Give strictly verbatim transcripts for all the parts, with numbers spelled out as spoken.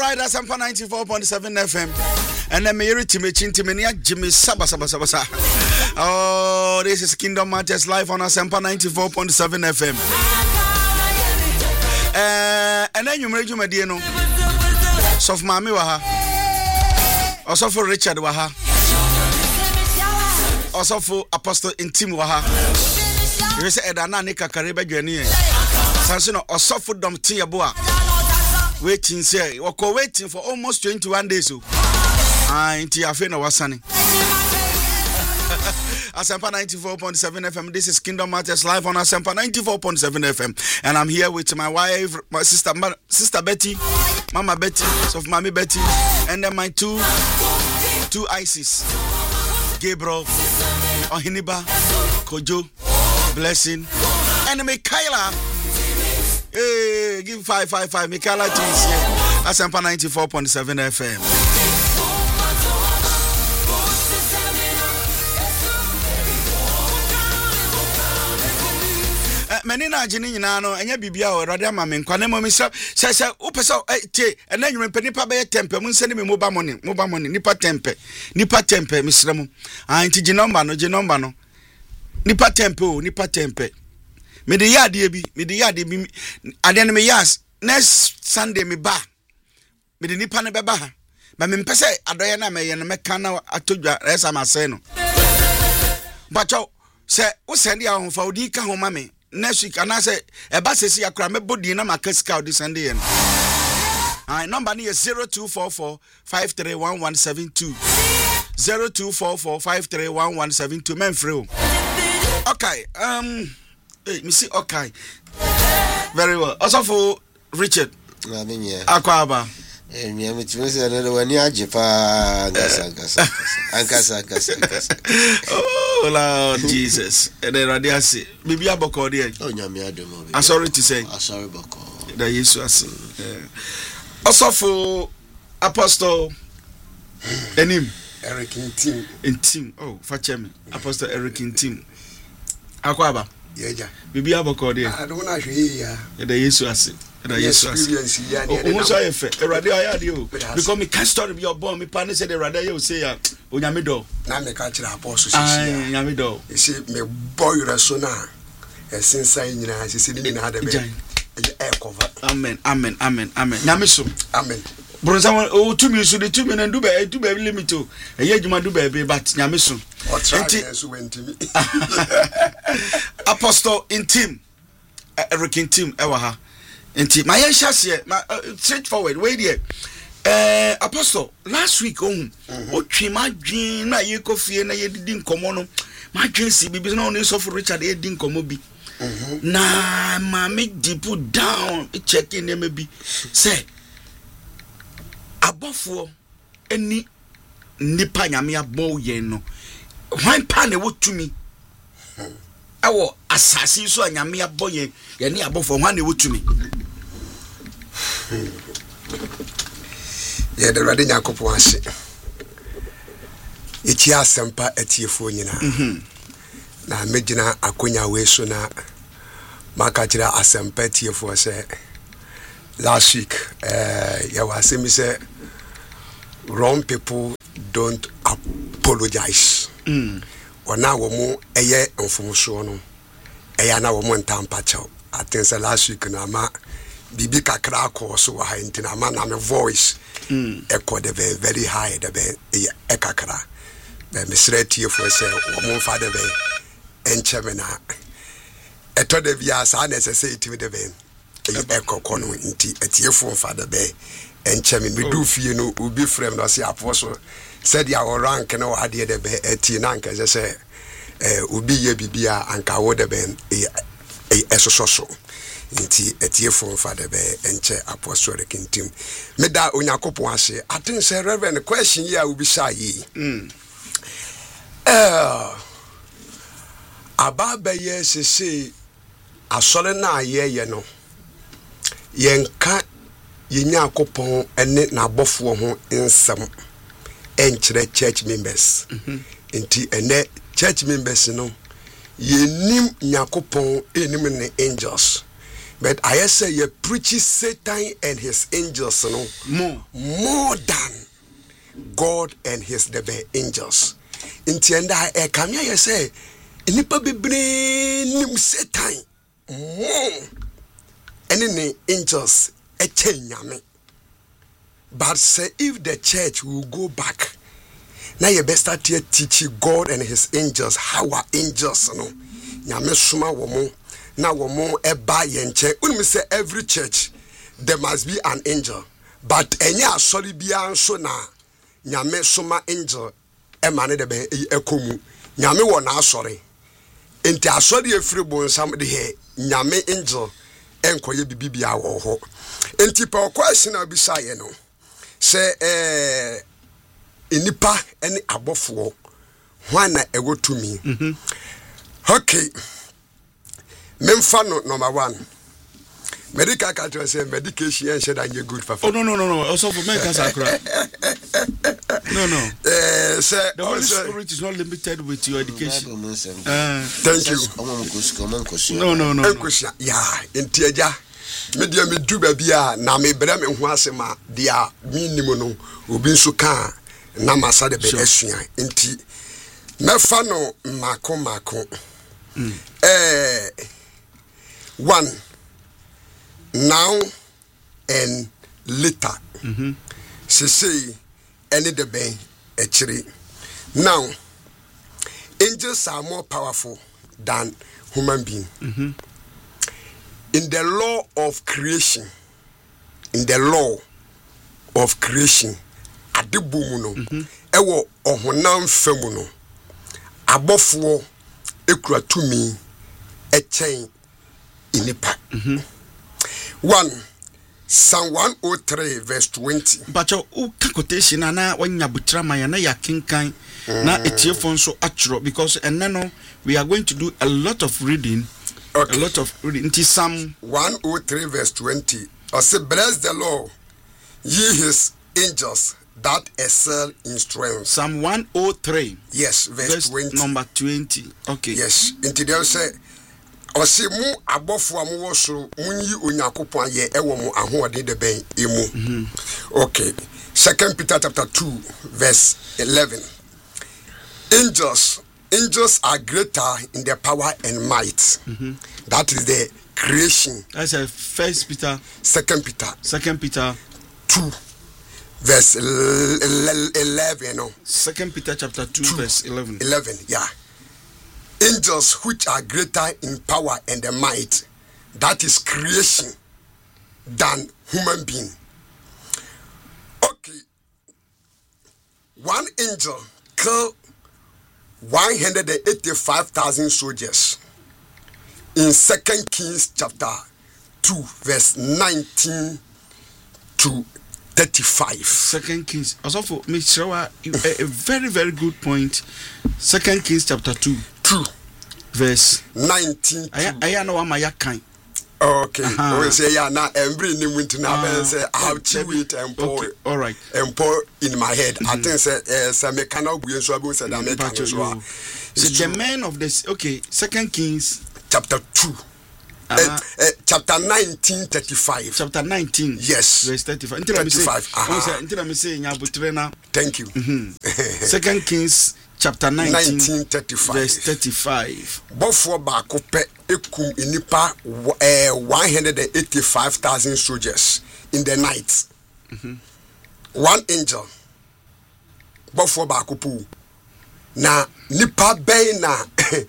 right, that's Sampa ninety-four point seven F M. And then me Timmy Chintimania Jimmy Saba Saba Saba Saba. Oh, this is Kingdom Matters live on Sampa ninety-four point seven F M. Uh, and then you made you Mediano. Soft Mami Waha. Also for Richard Waha. Also for Apostle Intim Waha. You say Edana Nika Kariba Genie. Sansino also for Dom Tiaboa. Waiting, say, we're waiting for almost twenty-one days. Ah, into your friend was sunny. Asampa ninety-four point seven F M. This is Kingdom Matters live on Asampa ninety-four point seven F M. And I'm here with my wife, my sister, my sister Betty, Mama Betty, so Mommy Betty, and then my two, two Isis, Gabriel, Ohiniba, Kojo, Blessing, and Michaela. Hey, give five five five. Michaela Twins here. Asampa ninety-four point seven F M. Many na jini nyina no enya bibia o rade ama me nkwane mo misra se se upesa tie ena nwere pe nipa be tempe mu nsene me mobile money mobile money nipa tempe nipa tempe misra mu anti ji number no ji number no nipa tempe o nipa tempe me de yade bi me de yade bi ade ne me yas next Sunday me ba me de nipa ne beba ha ba me mpese adoye na me ye no meka na atodwa resa ma se no bacho se wo send ya ho fa odi ka ho ma me next week and I say a bus is your cram body na makaska this Sunday. Ah, number is zero two four four five three one one seven two. zero two four four five three one one seven two. Men free. Okay. Um hey, me see okay. Very well. Also for Richard. I mean yeah. Akwaba. Eh, me me tumi say na wani ajepa ngasa ngasa. Ankasa ankasa ankasa. Oh Lord Jesus. And then radia say, bibi aboko there. Oh nyame adom. I'm sorry to say. I'm sorry boko. That Jesus ase. Also for Apostle Enim Eric Intim. Intim. Oh, fachemi. Apostle Eric Intim. Akwaba. Yeja. Bibi aboko there. I don't know here. That Jesus ase. That Jesus ase. Oh, so I fe. Erade ayade o. Because me can't story be your born me pan say the erade you say ya. Onyame do. Na me ka kira apostle sisi. Ah, nyame do. You see me boy reso na. E sensa nyina sisi ni na de be. E cover. Amen. Amen. Amen. Amen. Nyame so. Amen. Bronza o two me so the two me na do be do be limit o. E ye adwuma do be but nyame so. Enti so wentimi. Apostle Intim. Eric Intim e wa ha. Enti my yeshase my straightforward way there. Eh, Apostle, last week on, o twi madwin na ye kofie na ye didi nkomo no. Madwin si bibi na on so for Richard ye didi nkomo bi. Na ma me deep down checking them bi. Say abofo eni nipa nyame abo ye no. Wan pa na wo tumi. Awo asasi so nyame abo ye ye ni abofo wan na wo tumi. Yeah, the Radi Yakopo ase. Ichi asempa etiefo nyina. Mhm. Na medina akonya we so na maka kira asempa etiefo se last week eh ya wasemi say wrong people don't apologize. Mm. Ona wo mu eye mfumuso no. Eya na wo mu ntampa chaw. I think say last week na ma bibi kakra ko so wa hintina ma na me voice mm echo the very, very high the be e kakra be misretie for say wo mo fa the be enchemena eto de bia sa necessity the be echo ko no nti etie fo fa the be enchemi me do fie no ubi frame no say apostle said ya rank no ade the be etie na nka say eh ubi ye bibia anka wo the be e esososo nti etiefo father be enche apostolic intim meda onyakopo ase atin say reverend question here will be shy mm eh ababa ye sese asole na ye ye no yenka yenyakopon ene na abofo ho nsem enchire church members mhm nti ene church members no yenim nyakopon enim ne angels But I say you preach Satan and his angels no more more than God and his the angels. In tienda e kamya you say nipa bebre nim Satan more any angels e chenyame. But say if the church will go back, now you best start here teaching God and his angels how are angels no nyame suma womo na womo eba yenche. Unmi say every church there must be an angel, but enya asori bia nso na nyame suma angel e mane de be ekomu nyame wo na asori enti asori efiri bonsam de he nyame angel enkoye bibibia wo ho enti pa question na bisa ye no say eh inipa ene abofo hwana ewo tumi. Mhm. Okay. Memfa no number one. Medical culture say medication and said you good for. Oh no no no no. Also for men cancer cry. No no. Eh say The Holy also, Spirit is not limited with your education. Uh, thank you. No no no. no. Yeah, entiaja. Media me do baby a na me bere me ho asema dia minimum no obi nso ka na masa de be asua enti mefa no mako mako. Mm. Eh one now and later. Mhm. Se say any the ben actually now angels are more powerful than human being. Mhm. In the law of creation, in the law of creation, adibu no, ewo ohonam femu no, abofo ekura tumi echen inipa. One, Psalm one oh three verse twenty. But your quotation na wanya butra maya na ya kinkan na etiefo nso atro because eneno we are going to do a lot of reading. Okay. A lot of reading. Into Psalm one oh three verse twenty. I say, bless the Lord, ye his angels that excel in strength. Psalm one oh three. Yes, verse, verse twenty. Number twenty. Okay. Yes. Into there say, I say, mu abofo amu wosoro munyi Onyankopon ye ewo mu ahode de ben emu. Okay. Second Peter chapter two verse eleven. Angels Angels are greater in their power and might. Mm-hmm. That is the creation. That's a First Peter. Second Peter. Second Peter two, verse eleven. No. Second Peter chapter two, two, verse eleven. Eleven. Yeah. Angels which are greater in power and the might. That is creation than human being. Okay. One angel killed one hundred eighty-five thousand soldiers in Second Kings chapter two verse nineteen to thirty-five. Second Kings also for me a, a very very good point. Second Kings chapter two two verse nineteen. I I know what my kind. Okay. Uh-huh. We say yeah now every new winter now uh, say I'll chew it and pour okay. All right. And pour in my head. Mm-hmm. I think say uh, some mechanical we so I said that mechanical so. So the man of this okay, Second Kings chapter two. Uh-huh. Uh, uh, chapter nineteen thirty-five. Chapter nineteen. Yes. Verse thirty-five. thirty-five. Uh-huh. Until I say thank you. Mm-hmm. Second Kings chapter nineteen, nineteen thirty-five. Verse thirty-five. Before Bakope ekum inipa uh, one hundred eighty-five thousand soldiers in the night. Mm-hmm. One angel. Before Bakopu. Na nipa bay na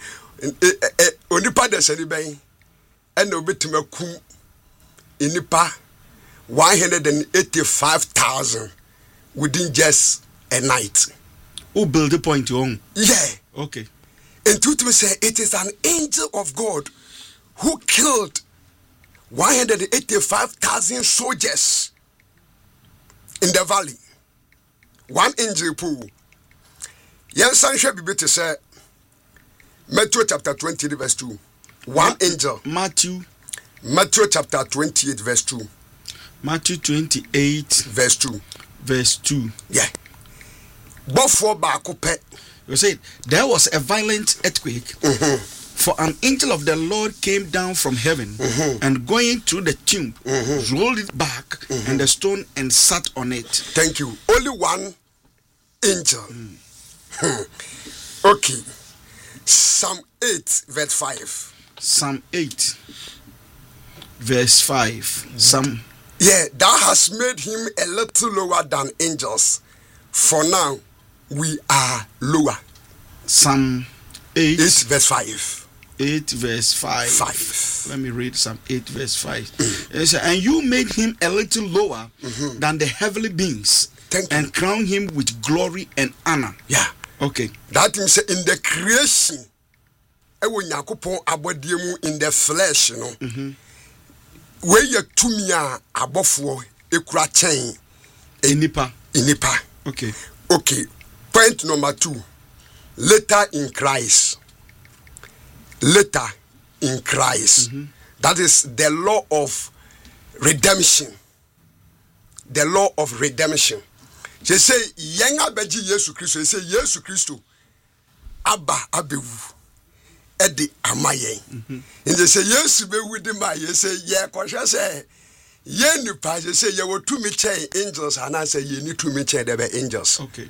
onipa deseni bay. And obetuma kum inipa one hundred eighty-five thousand within just a night. Who build the point on? Yeah. Okay. And to me say it is an angel of God who killed one hundred eighty-five thousand soldiers in the valley. One angel pool. Yes, I shall be better say Matthew chapter twenty verse two. One Ma- angel. Matthew. Matthew chapter twenty-eight verse two. Matthew twenty-eight verse two. Verse two. Yeah. Before Bakope. You said there was a violent earthquake, mm-hmm. For an angel of the Lord came down from heaven mm-hmm. and going to the tomb, mm-hmm. rolled it back mm-hmm. and the stone and sat on it. Thank you. Only one angel. Mm. Hmm. Okay. Psalm eight, verse five. Psalm eight, verse five. Psalm. Yeah, thou hast made him a little lower than angels. For now, we are lower. Psalm eight, eight verse five. eight verse five. five. Let me read Psalm eight verse five. It says, and you made him a little lower mm-hmm. than the heavenly beings. Thank and you. crown him with glory and honor. Yeah. Okay. That means in the creation, in the flesh, you know. Mm-hmm. Where you to me are above for a cra chain. Inipa. Inipa. Okay. Okay. Point number two. Later in Christ. Later in Christ. Mm-hmm. That is the law of redemption. The law of redemption. They say, Yanga Beji Yesu Christo. They say, Yesu Christo. Abba Abewu. Edi Amaye. And they say, Yesu be with the May. They say, yeah, Kosha say, Ye Nipa. They say, you were two me angels. And I say, you need two me there be angels. Okay.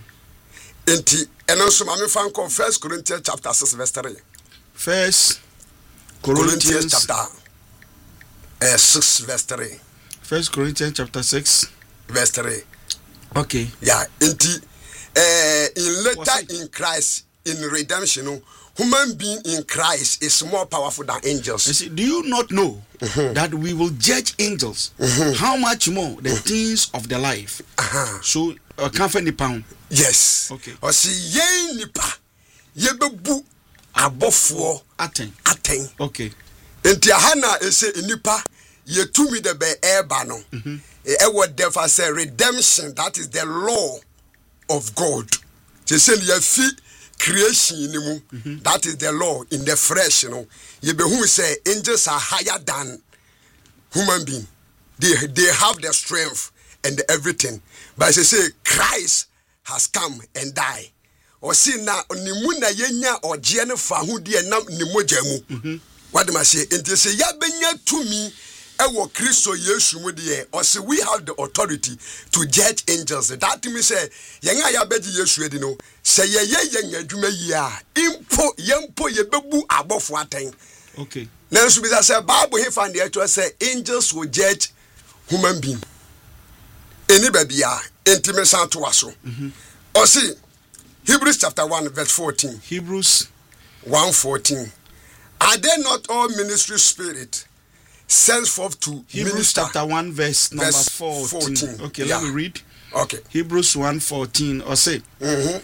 And also, Mami fan called First Corinthians chapter six, verse three. First Corinthians, Corinthians chapter uh, six, verse three. First Corinthians chapter six, verse three. Okay. Yeah. Inti, uh, in later in Christ, in redemption, you know, human being in Christ is more powerful than angels. You see, do you not know mm-hmm. that we will judge angels? Mm-hmm. How much more the mm-hmm. things of the life? Uh-huh. So, uh, can't find the pound. Yes. Okay. Or see, ye nipa, ye bebu abofo aten aten. Okay. Inti ahana ese nipa ye to me the be eba no. Mm-hmm. E word therefore say redemption. That is the law of God. They say ye fi creation mm-hmm. That is the law in the flesh, you know. You be who say angels are higher than human being. They they have the strength and the everything. But they say Christ has come and died. Or see now nimuna yenya or jene fa hu de nam nimoja mu. What do I say? And they say ya benya to me ewo Kristo Yesu mu de or say we have the authority to judge angels. That means say yenga ya beji Yesu edi no say ye ye yenga adwuma yi a impo yempo ye bebu abofo aten. Okay. Now so be say Bible he find the actual say angels will judge human being. Anybody are intimate sound to us. Or see Hebrews chapter one verse fourteen. Hebrews one fourteen. Are there not all ministry spirit sent forth to Hebrews minister? chapter one verse number verse fourteen. fourteen. Okay, Yeah. let me read. Okay. Hebrews one fourteen. Or say, Mm-hmm.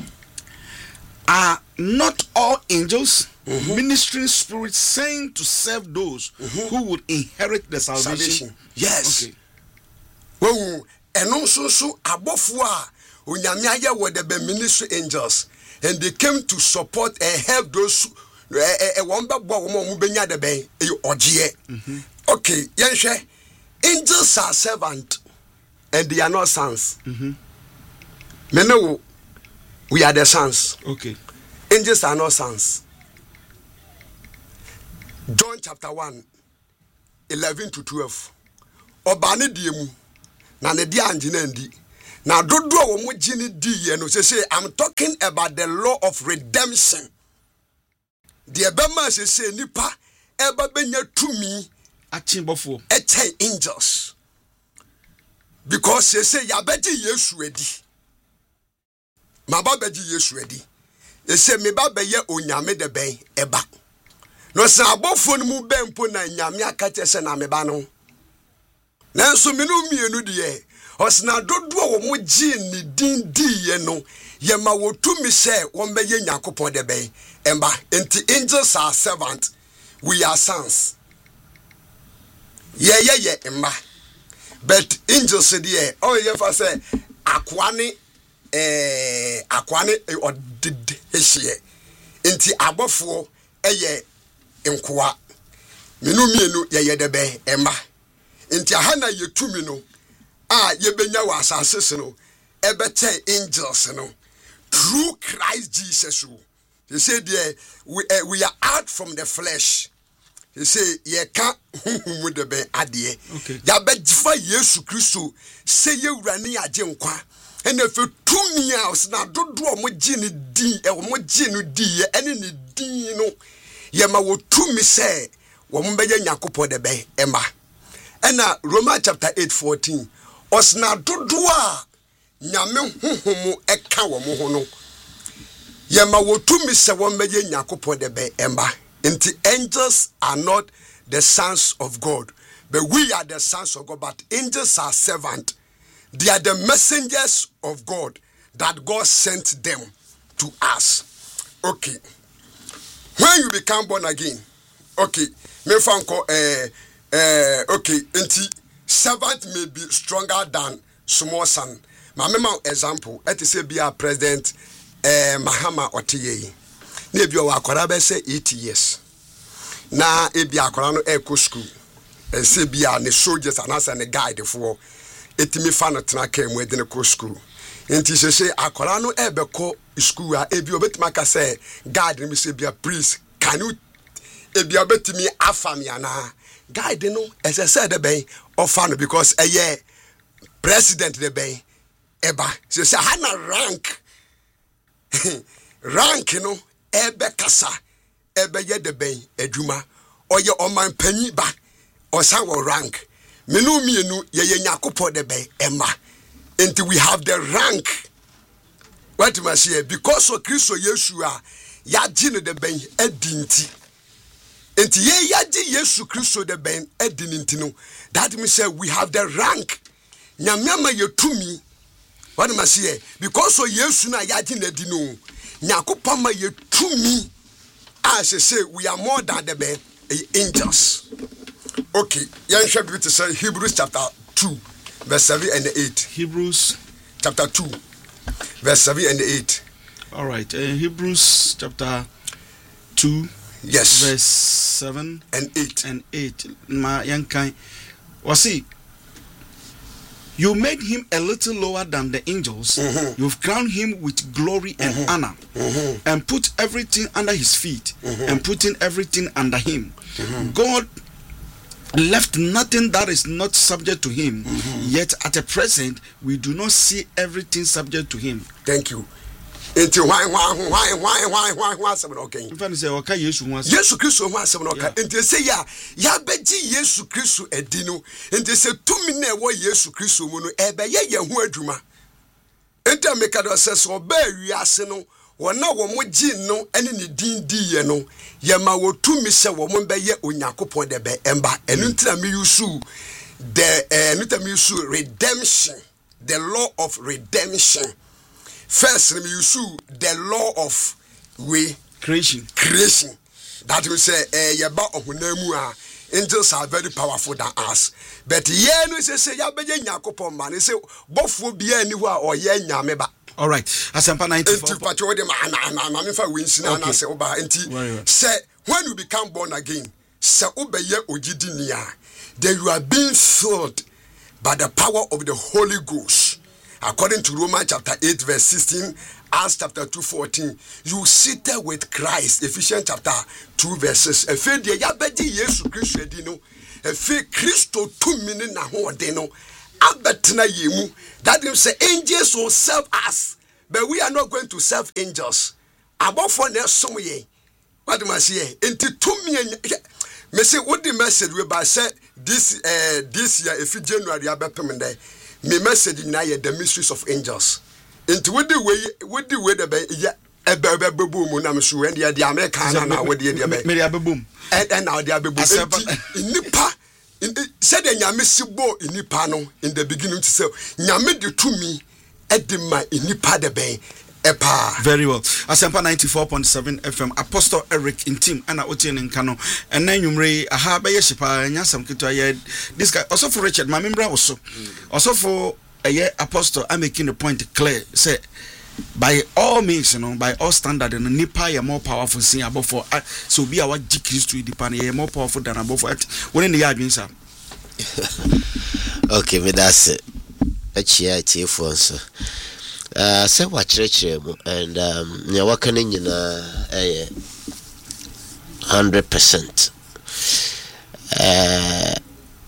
are not all angels Mm-hmm. ministering spirits sent to serve those Mm-hmm. who would inherit the salvation? Salvation. Yes. Okay. Well, and also so above wa unyamia were the ministry angels, and they came to support and help those a one back woman benya the bay ogie. Okay, yes, angels are servant and they are not sons. Mm-hmm. Me know we are the sons. Okay. Angels are not sons. John chapter one, eleven to twelve. Obani diemu na ne di anjina ndi. Na dodo wo mo gini di ye no say I'm talking about the law of redemption. The ebema say say nipa eba benya tumi Achimbofo. echen angels. Because say say ya beji Yesu edi. Ma ba beji Yesu edi. E say me ba beye onyame de ben eba. No sa abofo no mu bempo na nyame akache se na me ba no. Nanso me no mienu de ye. Osna dodo wo mo gi ni din di ye no. Ye ma wo tumi se wo meye Yakobon de ben emba. Enti angels are servants. We are sons. Yeah, yeah, yeah, emba. But angels said yeah. Oh yeah, for say akwane eh akwane or did hye. Enti abofo eye nkoa. Menu mienu ye ye de ben emba. Enti ahana ye tumi no. Ah, ye benya wa asase no. Ebete angels no. Through Christ Jesus. He said, yeah, we, uh, we are out from the flesh. He said, yeah, can't with the bed adie. Okay. Ya bejifa Yesu Kristo say ye rani ajenkwa. And if you two me house na do do omo gini di e omo gini di e ene ni di no ye ma wo two me say wo mo beje Nyankopon de be ema. And na Romans chapter eight fourteen osna do do a nyame honhom eka wo mo ho no ye ma wo two me say wo beje Nyankopon de be ema. And the angels are not the sons of God, but we are the sons of God. But angels are servants. They are the messengers of God that God sent them to us. Okay. When you become born again, okay, me fanko eh eh okay, enti servant may be stronger than small son. My mema example, et say be a president eh Mahama Otiyei. Na bi o akwara be say eighty years. Na e bi akwara no e ko school. E say bi a ne soldiers anasa ne guide for etimi fa no tena ka mu de ne ko school. Enti se say akwara no e be ko school a e bi obetima ka say guide me say bi a please can you e bi obetimi afa me ana guide no e say say de ben offer no because e ye president de ben eba se say hana rank rank no ebe kasa ebe ye de ben adwuma oye oman panyi ba osan wo rank menu mienu ye ye Nyankopon de ben ema until we have the rank what must say because of Christ Yesu a ya gine de ben adinti until ye ya gi Yesu Christ de ben adinti no that means say we have the rank nyamama ye tumi what must say because of Yesu na ya gine di no Nyankopon ma ye tumi as I say we are more than the ben angels. Okay, yan shall be to say Hebrews chapter two verse seven and eight. Hebrews chapter two verse seven and eight. All right, uh, Hebrews chapter two, yes, verse seven and eight and eight. Ma yankai wasi. You made him a little lower than the angels. Mm-hmm. You've crowned him with glory and mm-hmm. honor, mm-hmm. and put everything under his feet, mm-hmm. and putting everything under him. Mm-hmm. God left nothing that is not subject to him. Mm-hmm. Yet at the present, we do not see everything subject to him. Thank you. Into why why why why why why why seven okay. In fact, say okay, Yesu wants. Yesu Christo wants seven okay. Into say ya ya beji Yesu Christo edino. Into say two minute wo Yesu Christo mu no ebe ye ye ho adwuma. Into make do say so ba wiase no wona wo mo gi no ene ne din di ye no ye ma wo tumi se wo mo be ye Onyankopon de be emba enu ntina me yusu the enu ntina me yusu redemption, the law of redemption. First, let me use the law of we creation. Creation. That will say, eh, yaba ohunemu angels are very powerful than us. But ye no say ya beje Nyankopon man. Say bofo bia ni ho a oye nyame ba. All right. Asempa ninety-four. Enti pacho dem na na me fa wensi na na say oba enti say when you become born again, say obeye ogidi nia, then you are being filled by the power of the Holy Ghost. According to Romans chapter eight verse sixteen, Acts chapter two fourteen, you seated with Christ. Ephesians chapter two verses. Efe de ya beji Yesu Christo edino. Efe Christo two minute na ho odeno. Abetna yemu. That means say angels will serve us, but we are not going to serve angels. Above for ne som ye. What do I say? Into two minute. Me say what the message we by say this uh, this year if January abepem there. Me message na ye the mysteries of angels. Into with the way with the way the be ya ebe ebe boom na me so and the American na we the the be. Me the boom. And and now the boom. Nipa said the nyame sibo nipa no in the beginning to say nyame de to me edima nipa de be. Very well. Asempa ninety-four point seven F M. Apostle Eric Intim ana otien nkano. And then yumre aha be yeshipa nyasam kito ye this guy also for Richard my member also. Also for a year apostle I'm making the point clear say by all means you know by all standard and nipa ye more powerful sin above for uh, so be our G Christ dipan ye more powerful than above for it. When in the yard sir. Okay, me that's it. Achia tie for so. uh say wa kyerɛkyerɛ mu and um nya waka ne nyina eh one hundred percent. Uh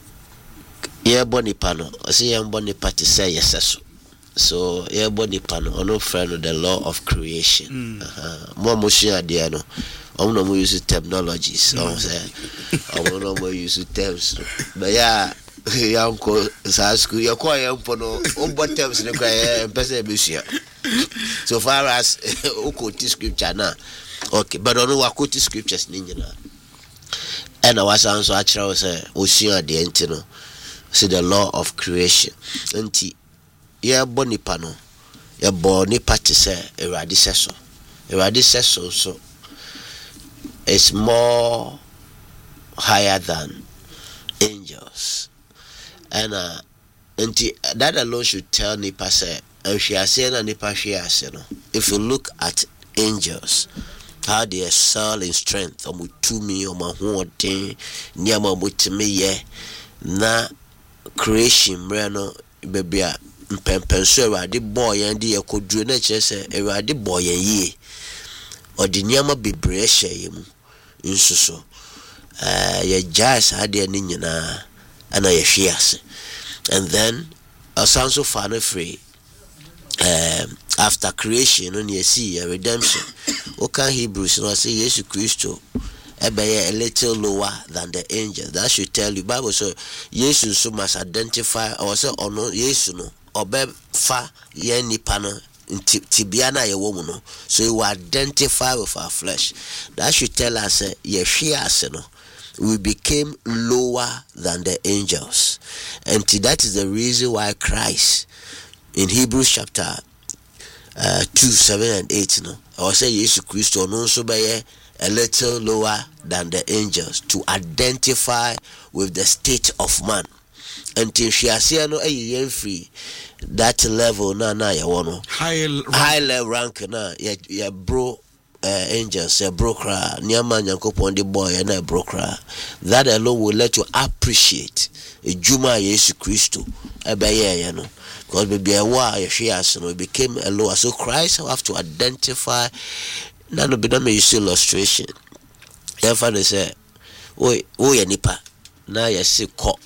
yeah boni pano say yeah boni party say yes so so yeah boni pano ono friend of the law of creation. Uh mo mo share there no I'm not use terminologies. I'm saying I'm not use terms. But yeah, yeah, uncle, school. You're quite young for no. What terms in the cry? Person Lucia. So far as who quote scripture now, okay. But I don't know what quote scriptures ninja now. And I was answer actually say Ocean the entino. See the law of creation. Anti, yeah, boni pano. Yeah, boni party say eradi seso. Eradi seso so. Is more higher than angels, and uh, and that alone should tell Nipa say, if you are saying a Nipa she has, you know, if you look at angels, how they excel in strength, omutumi, omahuote, nyama mutimi ye, na creation, mreno, bebia, mpempenso, eradi boy and the ekodru nature say, eradi boy ye, or the nyama be breshe yemu. Nso so uh ya jazz ade ni nyina ana ya hwiase and then asanso fa no free um after creation no you see a redemption. Okay, Hebrews no say Jesus Christ a little lower than the angels. That should tell you Bible so Jesus so must identify or say or no Jesus no obe fa ye nipa no tibiana ye woman no, so you identify with our flesh. That should tell us uh, yes, no, we became lower than the angels, and that is the reason why Christ in Hebrews chapter uh, two, seven and eight, no, or say Jesus Christ no so be a little lower than the angels to identify with the state of man. Until she has seen no a free that level na na ya wono high high level rank na ya ya bro uh, angels ya bro kra nyama nyankopon the boy na bro kra. That alone will let you appreciate a juma Jesus Christ ebeye ya no, because baby a wa ya hwe no became a lower. So Christ have to identify na no be na me use illustration. If they say oi oi nipa na ya se ko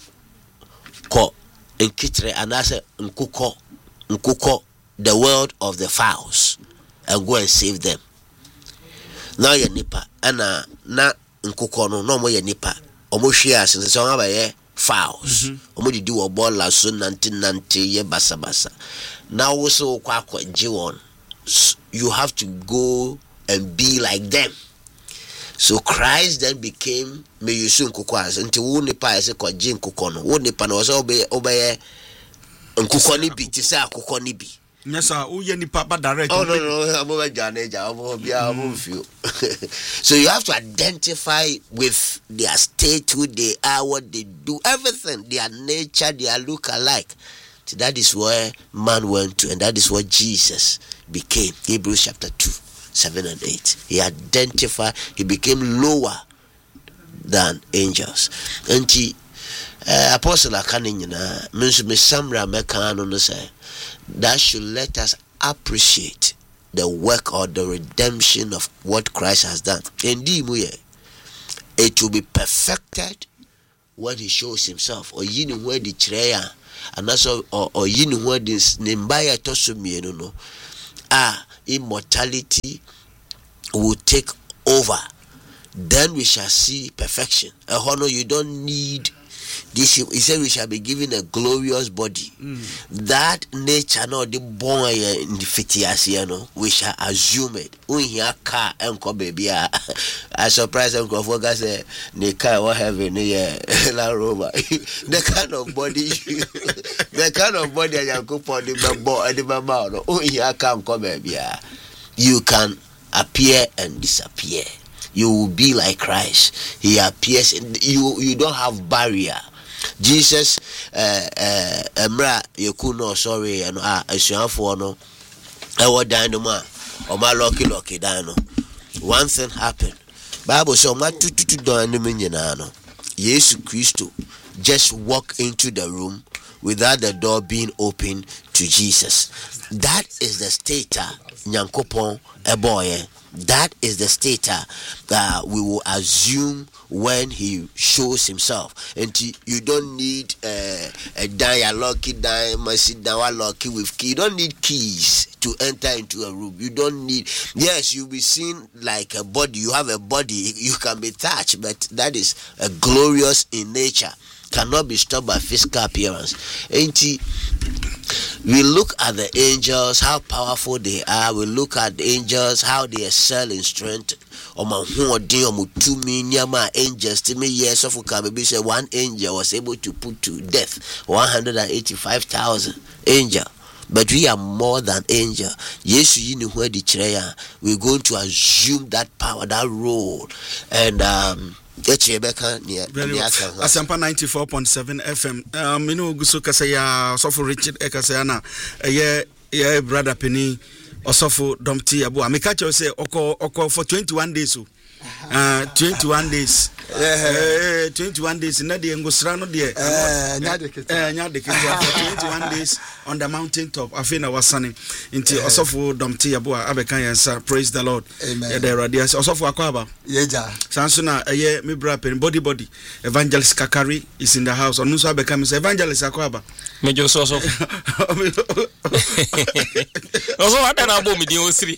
ko enkitre anase nkuko nkuko the world of the fowls and go and save them. Now ya nipa ana na nkuko no no mo ya nipa omo hwe ase so aba ye fowls omo didi wo bola so nante nante ye basa basa. Now also kwa kwa jiwon you have to go and be like them. So Christ then became me yusu nkuko as until wo nipa ese kwa jin nkuko no wo nipa no so obe obe nkuko ni bi ti say akoko ni bi. Yes sir, wo ye nipa ba direct. Oh no no, I'm over Janeja, I'm over bia, I'm over you. So you have to identify with their state, who they are, what they do, everything, their nature, their look alike. So that is where man went to, and that is what Jesus became. Hebrews chapter two. seven and eight. He identified, he became lower than angels. And he, uh, Apostle Akanina, means me Samra Mekano no say, that should let us appreciate the work or the redemption of what Christ has done. Indeed, it will be perfected when he shows himself. Or you know where the treya, and also, or, or you know where this Nimbaya Tosumi, no, no. Ah, immortality will take over. Then we shall see perfection. A honor, you don't need this. He said we shall be given a glorious body. Mm. That nature, no, the born in the fiftieth year, no, we shall assume it. We hear car and come baby. I surprised them because what say the car what have in the La Roma. The kind of body, the kind of body I can put on the board, the mama. Oh, here come come baby. You can appear and disappear. You will be like Christ. He appears and you you don't have barrier. Jesus uh uh emra yekuno sorry and ah asuafo no e wo dan no ma o ma lucky lucky dan no. One thing happened. Bible say o ma tututu dan no nyina no. Jesus Christ just walk into the room without the door being open to Jesus. That is the stator Nyankopon eboye. That is the stator that we will assume when he shows himself. And you don't need uh, a dialogue, dialogue with key. You don't need keys to enter into a room. You don't need. Yes, you'll be seen like a body. You have a body. You can be touched, but that is a glorious in nature. Cannot be stopped by physical appearance. And we look at the angels, how powerful they are. We look at the angels, how they excel in strength. Angels to me, yes, of maybe say one angel was able to put to death one hundred eighty-five thousand angel. But we are more than angel. Yes, you know where the chair. We're going to assume that power, that role, and um. Asampa ninety-four point seven F M. Um, you know, Gusu Kasaya, Sofo Richard Ekasayana, a year, yeah, brother Penny, or Sofo Domti Abu. I make you say, Oko, Oko for twenty-one days. Uh, twenty-one days. Uh, twenty-one days. Nadi Ngusrano, dear. twenty-one days on the mountain top. I think I was sunny into Osofo Domti Abu Abekaya. Praise the Lord. Amen. The radius Osofo Akwaba. Yeja. Sansuna, a year, me brapin, body body. Evangelist Kakari is in the house. On Nusa becomes Evangelist Akwaba. Major Soso. Also, I don't know me, the three.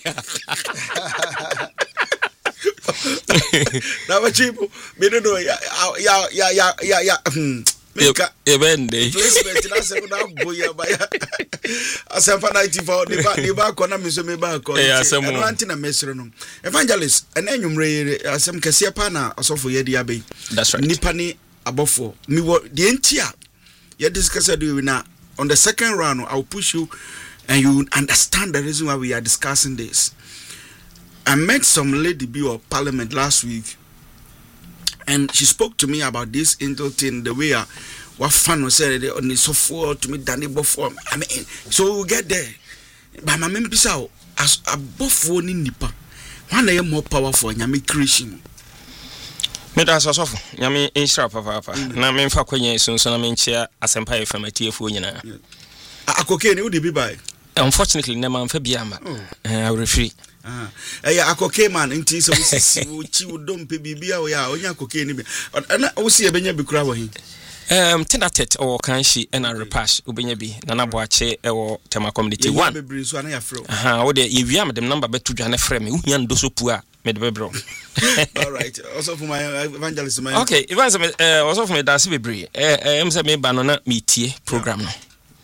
Now, what you me don't know, yeah, yeah, yeah, yeah, yeah, yeah. Meka event day. Placement na se na boya ba ya. Asempa ninety-four ni ba ni ba ko na me so me ba ko. No anti na mesro no. Evangelist en enwumre asem kese pa na asofo ye dia be. That's right. Nipa ni abofo. Me wo de entia. Ye discuss do we na on the second round I'll push you and you understand the reason why we are discussing this. I met some lady be of parliament last week, and she spoke to me about this angel thing, the way I what fun was said on the software to me Danny before. I mean, so we'll get there. But my member sao as above one in Nipa, one day more powerful and yami creation. Medas was off, yami in sharp papa. Na me fa kwenye so so na me nchia asempa e fama T F O nyina. A cocaine would be by. Unfortunately, na man fa biama. I will free. Ah, eh ya akoke man nti so sisi wo chi wo dom pe bibia wo ya onya akoke ni bi na wo si ebenya bi kura wo hin um tenatet o kanshi na repash obenya bi na na boache e wo tema community one bebri so na ya fro aha wo de yewia me dem number betu dwa na frɛ me hunya ndo so pu a me de bebro. All right, also for my evangelist my okay evangelist eh also for me dance bebri eh em se me ba no na metie program no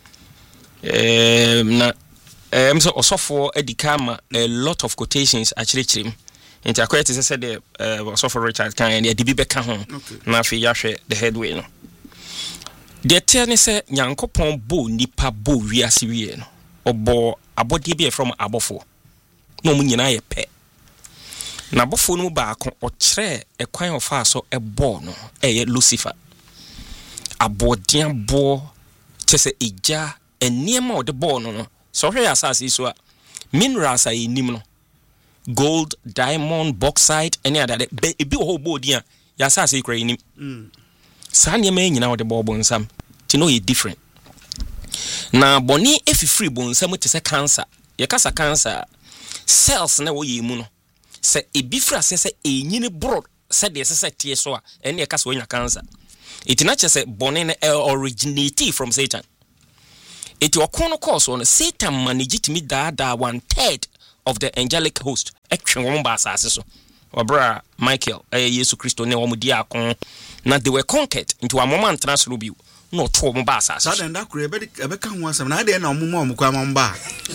eh na Um, so Osofo Edikama a lot of quotations actually trim. Into a is said the Osofo Richard can and the D B Becca home. Nafi Yashe the headway no. The turn say Yankopon bo nipa bo wiasi no. Obo abodi be from abofo. No mu nyina ye pe. Na abofo no ba ko o kire e kwan of aso e bo no e Lucifer. Abodian bo chese ija eniema o de bo no no. So here asasi so minerals are in no gold, diamond, bauxite, any other be bi whole body ya asasi kra nim mm san ye me nyina wo de bobo nsam ti no ye different na boni efi free bon nsam te se cancer ye kasa cancer cells na wo ye mu no se ebi fra se se enyine bro se de se se tie so a ene ye kasa wo nya cancer it na che se boni na originate from Satan. It your corner course on Satan managed me da da one third of the angelic host. Action one bass so. Obra Michael, eh, Yesu Christo ne womu diakon. Na they were conquered into a moment translubu. No two mo bass. Sada nda kure be be kan wasam na de na omumo omu kwa mamba.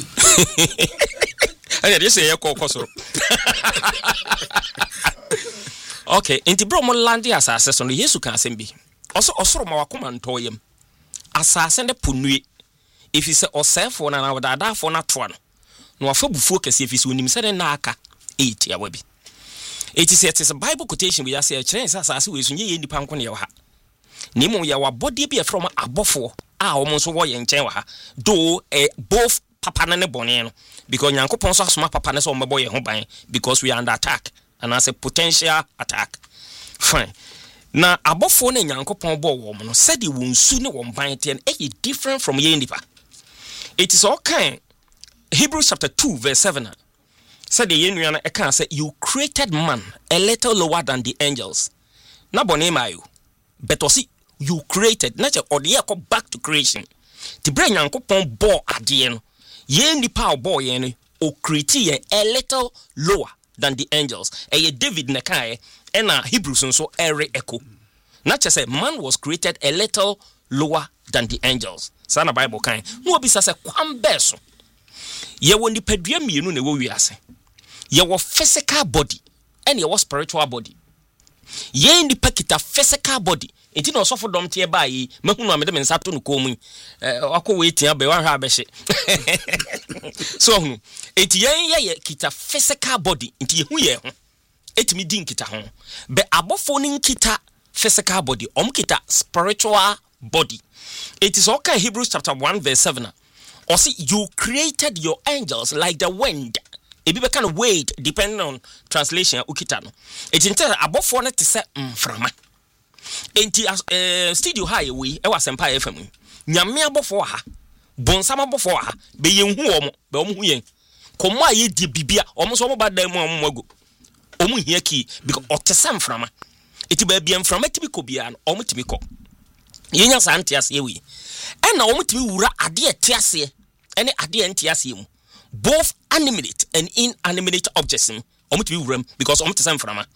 Anya dey say e ko so. Okay, inti bro mo landi asase so no Yesu kan asem bi. Oso osoro ma wakoma ntoyem. Asase ne punue. If you say or self na na da da for na to no no afa bufuo kase if you nim say na aka eight ya wabi it is it is a Bible quotation we say kire say asase we sunye ye nipa nko ne ha ni mo ya wa body be from abofo a o mo so wo ye nchen wa ha do eh, both papa na ne bone no because Nyankopon so asoma papa na so o mebo ye ho ban because we are under attack and as a potential attack fine na abofo na nyankopon bo wo no said the wonsu ne won ban ten e different from ye nipa. It is all kind. Hebrews chapter two verse seven said the yenuana e kan say you created man a little lower than the angels. Na bone mayu. But osi you created na che ode ko back to creation. Ti bra nyankopon bo ade no. Ye nipa bo ye no o create ye a little lower than the angels. E ye David ne kan e na Hebrews nso ere echo. Na che say man was created a little lower than the angels. Sana Bible kan. No obi say kwam beso. Ye wo nipadua mienu na wo wiase. Ye wo physical body and ye wo spiritual body. Ye nipa kita physical body. Enti na osofo dom tie ba yi mahunu amede me nsa to no komu eh akọ we tia be wan ha abehye so hunu enti ye ye kita physical body enti ye hu ye ho etimi din kita ho be abofo ni kita physical body om kita spiritual body. It is okay. Hebrews chapter one verse seven or see you created your angels like the wind. It be kind of weight depending on translation ukita no it enter abofo na te se mframa. Enti uh, studio high we e was Empire F M. Nyame abofo ha. Bonsam abofo ha. Be yenhu omo, be omo hu yen. Komo aye die bibia, omo so omo ba dan mu omo ago. Omo hia ki because otesam frama. Eti ba bia mframa tibi ko bia no, omo tibi ko. Yenya sa antiase we. E na omo tibi wura ade etiase, ene ade entiase mu. Both animate and inanimate objects omo tibi wura because omo tesam frama.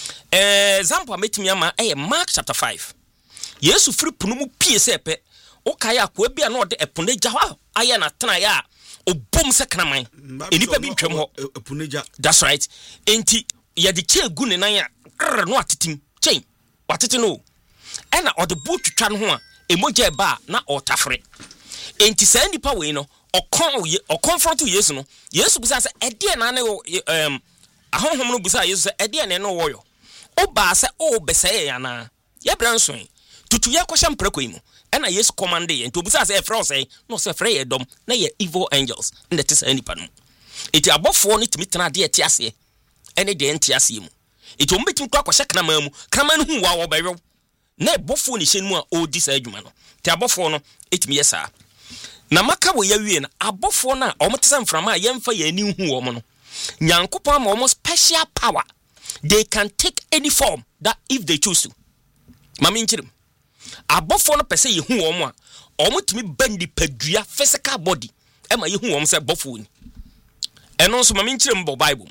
Eh, example metimi ama eh Mark chapter five. Yesu free punu mu pie sepe. O kaya ko bia na ode epune gya ha aya na tena ya obom se kraman. Enipa bi ntwam ho epune gya. That's right. Enti ye de che gu ne nan ya no atetim. Chen. Watete no. E na ode bu twitwa no ho a emoja ba na otafre. Enti sa nipa we no okon o confront Yesu no. Yesu busa se ede na na um ahonhom no busa Yesu se ede na no woyo. Oba se o beseye ya na ye branson tutu ye kwahye mprako yi mu ena Yesu commande ye nti obusa se e frɛ say no se frɛ ye dom na ye evil angels in the tisa nipa no eti abofo no timi tena de eti ase ene de enti ase mu eti ombetim kwa kwahye krama mu krama no hu wa wo bewo na abofo ni hyen mu a o di sa adwuma no ti abofo no etimi yesa na maka wo ya wie na abofo na omotesa mframa ye mfa ye ani hu wo mo no nyankopon ma omo special power. They can take any form that if they choose to. Mami nchirim. Abofo no pese ye hu omo a omo timi bandi padua physical body. Ema ye hu omo se bofo ni. Eno nso mami nchirim bo Bible.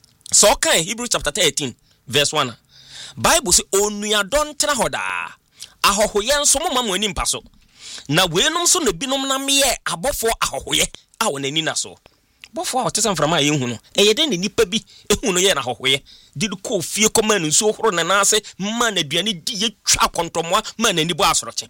So kan Hebrews chapter thirteen verse one. Bible say onua don tena hoda. Ahohoye nso mo mamu ani mpaso. Na wenom so na binom na meye abofo ahohoye a wonani na so. Bofo a otesam frama ye hu no e yede ne nipa bi ehu no ye na hohoye didu ko fie koma nu so horo na na ase ma na aduane di ye twa kontomoa ma na ni bo asoroche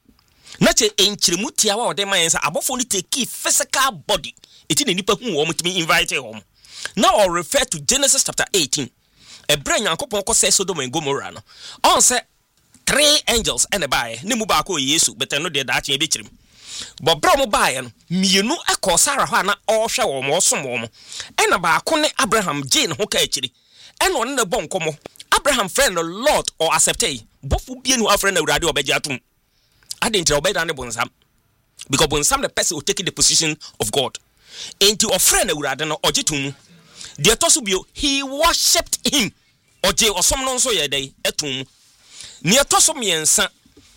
na che enchiremu tia wa ode man yensa abofo no take physical body eti ne nipa hu wo mutimi invite wo na or refer to Genesis chapter eighteen e bra nyankopon ko say Sodom and Gomorrah no on say three angels and a bae ne mu ba ko Yesu beteno de da achen e be chirim but bro mo bae no mienu akọ Sarah ho na o hwe wo mo som wo mo e na ba ko ne Abraham Jane ho ka achiri e no ne bo nkomo Abraham friend Lot or acceptei bofu bie nu afre na urade obeji atum ade ntre obeda ne bonsam because bonsam the person will take the position of God enti ofre na urade no ojetum de to so bio he worshipped him oje osom no nso ye dai etum ne to so miensa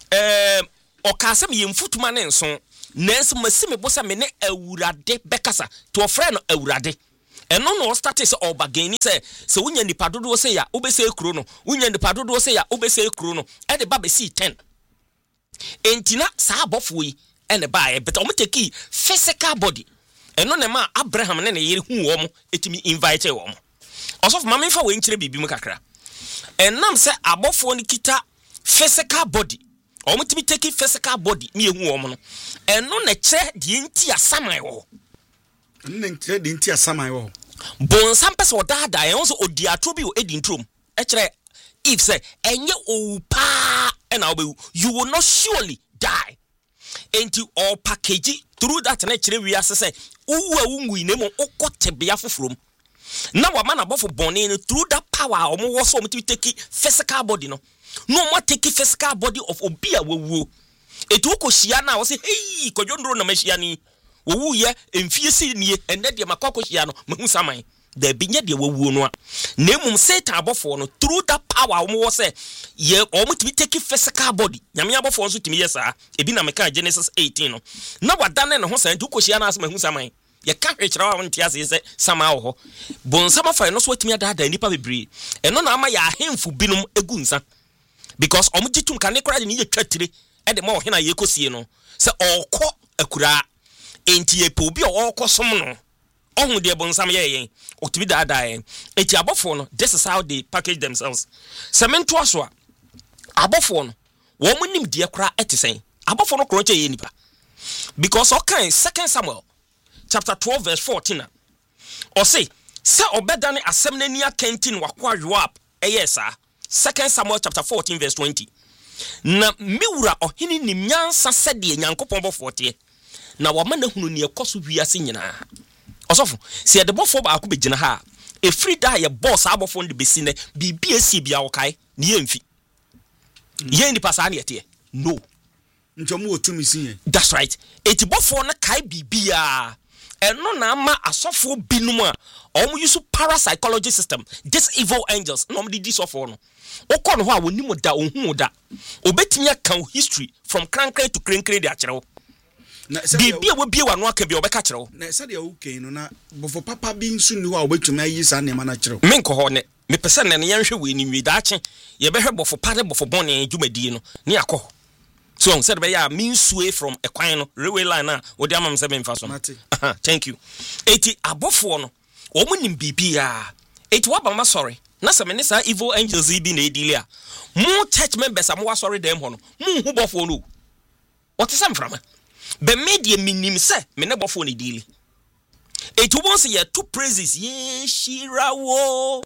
eh okasem ye mfutuma ne nso nanso masime bosa me ne awurade bekasa to ofre no awurade eno no start say obagani say se wunya nipa dodo say ya obese ekuro no wunya nipa dodo say ya obese ekuro no e de ba be see ten entina sa abofo yi ene ba e but o take physical body eno ne ma Abraham ne ne yere hu wo mo etimi invite wo mo osof ma me fa we nkire bibi mu kakra enam se abofo ni kita physical body o mo timi take physical body mi ehu wo mo no eno ne kire de nti asaman wo nne kire de nti asaman wo bon sampese o dada e won so odi atro bi o edi ntrom e kire if say enye o pa ena obewu you will not surely die enti all package through that na kire wi asese uwu awungu inemo okotebea foforom na wa mana bofo bone no through that power o mo wo so mo take physical body no no more take physical body of obia wewu etu ko hia na wo say hey kodwondro na mahia ni wewu ye emfie si nie enne de makoko hia no mahu saman da binya de wewu no a na emum Satan abofo no through that power wo wo say ye o mutimi take physical body nyame abofo nso timi yesa ebi na meka Genesis eighteen no na wadane ne ho san du ko hia na asema mahu saman ye ka hwekira wa ntia se sama wo ho bonsama fa no so watimi adada nipa bebre eno na ama ya ahemfu binum egu nsa because omo gitum kan ekora de ne ye twatire e de ma wo hena ye kosie no se okọ akura enti ye po bi okọ som no ohun de bonsam ye yen otimi dada yen enti abofo no this is how they package themselves semento aso a abofo no wo mo nim de ekora etisen abofo no kronche ye nipa because okay second Samuel chapter twelve verse fourteen or say say obedane asem nani akentin wakwa Joab eyesa second Samuel chapter fourteen verse twenty na miwura ohini nim nyansa sede nyankopon bofote na wama na hunu ne ekoso wiase nyina osofo se de bofo ba akọ begina ha e free da ye boss abofo de besi ne bibi esi bia wokai ne yemfi ye ni pasa na yete no ntomo otumi sinye that's right eti bofo na kai bibia eno na ama asofo binum a omo use parapsychology system this evil angels no me di sofo no okọ no ho a woni da ohun da obetimi aka history from crankray to crankray de akere wo na bibia wo bie wa no aka bia obeka akere wo na se de wo ken no na bofo papa bi nsu ni ho a obetumi ayi sa ne ma na akere wo men ko ho ne me pese ne ne yenhwe we ni wi da ache ye behwe bofo pare bofo bone dwumadi no ne akọ so said be ya means way from a kwan no railway line na wo dia mam se me mfa so thank you eti abofo no wo munim bibia eti wa ba ma sorry na se me ne sa evil angels bi na edile a mu church members am wa sorry dem ho no mu hu bofo no what is am from be media minim se me ne bofo ne dile eti wo se ye two praises ye shirawo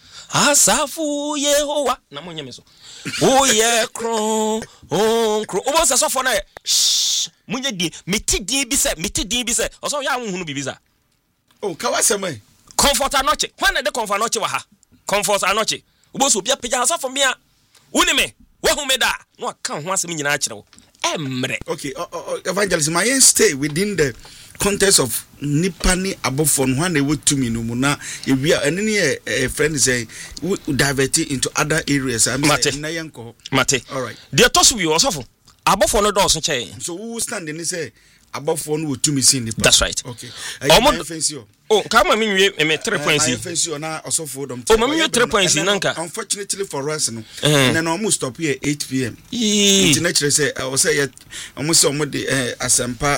asafu Yehowa na monye meso oh yeah kro oh kro obo se so for na shh munye di metidi bi se metidi bi se oso ya hunu bibiza oh ka wasema comfort anoche when the comfort anoche wa ha comfort anoche obo so bia peja so for me a woni me wo hu me da no aka ho asem nyina a kire wo emre okay uh, uh, evangelist my stay within the context of nipani abofon when they would to me no na we are any a friend say divert into other areas I'm saying na yanko mate all right the toss we osofo abofon no do so che so who stand in say abofon would to me see nipa that's right okay omo oh come me nwe me three points I fancy na osofo dom oh me three points nanka unfortunately for us no and then almost stop here eight p.m. it naturally say I was say almost some the asempa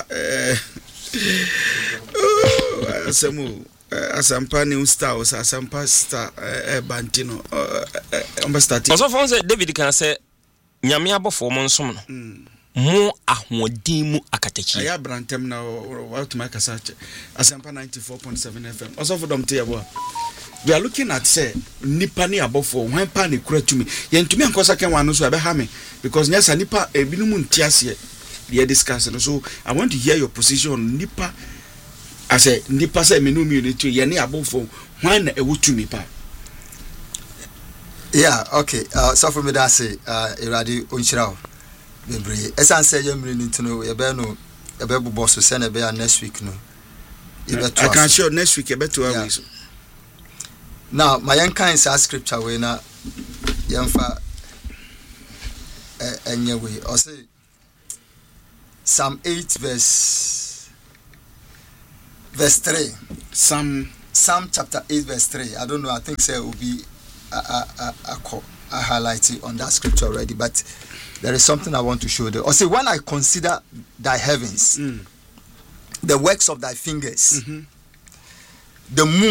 oh asemu asampa new star or asampa star eh bantino eh start also for say David can say nyame abofo mo nsom no mo ahoden mu akatachi ya brantem na what my kasache asampa ninety-four point seven F M also for them tell you we are looking at say nipa ni abofo when pa ne kura tumi ye ntumi ankosa ken wan no so abe ha me because nyasa nipa ebinum ntiase they are discussing. So I want to hear your position on nipa. I say nipa say me no me to ye ne abofo when e wotu me pa. Yeah, okay. Uh so for me that say uh Eradi onchira bebre. Esan say you me nti no ye be no e be bobo so say na be next week no. I can sure next week e be two yeah. weeks. Now my young kind say scripture we na yemfa eh enye we or say Psalm eight verse verse three. Psalm Psalm chapter eight verse three. I don't know. I think say it will be a a a, a, a highlighted on that scripture already. But there is something I want to show there. Or say when I consider thy heavens, mm. the works of thy fingers, mm-hmm. the moon.